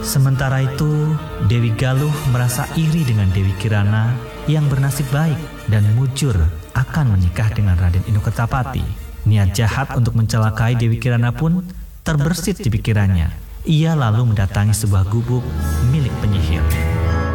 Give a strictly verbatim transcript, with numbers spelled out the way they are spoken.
Sementara itu, Dewi Galuh merasa iri dengan Dewi Kirana yang bernasib baik dan mujur akan menikah dengan Raden Inokertapati. Niat jahat untuk mencelakai Dewi Kirana pun terbersit di pikirannya. Ia lalu mendatangi sebuah gubuk milik